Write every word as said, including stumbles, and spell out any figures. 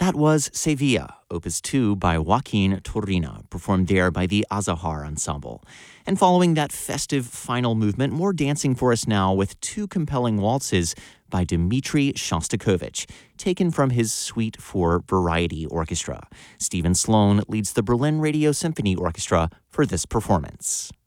That was Sevilla, Opus two by Joaquin Turina, performed there by the Azahar Ensemble. And following that festive final movement, more dancing for us now with two compelling waltzes by Dmitri Shostakovich, taken from his Suite for Variety Orchestra. Stephen Sloan leads the Berlin Radio Symphony Orchestra for this performance.